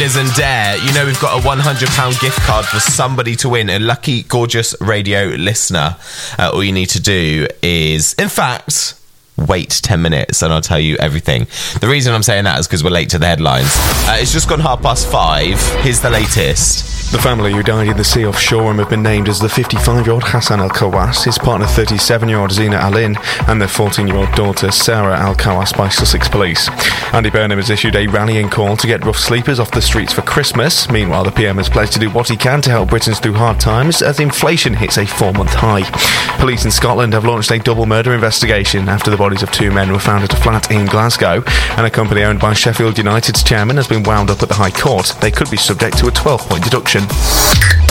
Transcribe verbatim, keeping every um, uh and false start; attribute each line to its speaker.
Speaker 1: Listeners and Dare, you know we've got a one hundred pounds gift card for somebody to win, a lucky, gorgeous radio listener. Uh, all you need to do is, in fact, wait ten minutes and I'll tell you everything. The reason I'm saying that is because we're late to the headlines. Uh, it's just gone half past five. Here's the latest.
Speaker 2: The family who died in the sea off Shoreham have been named as the fifty-five-year-old Hassan Al-Kawas, his partner thirty-seven-year-old Zina Alin, and their fourteen-year-old daughter Sarah Al-Kawas by Sussex Police. Andy Burnham has issued a rallying call to get rough sleepers off the streets for Christmas. Meanwhile, the P M has pledged to do what he can to help Britons through hard times as inflation hits a four-month high. Police in Scotland have launched a double murder investigation after the bodies of two men were found at a flat in Glasgow, and a company owned by Sheffield United's chairman has been wound up at the High Court. They could be subject to a twelve-point deduction.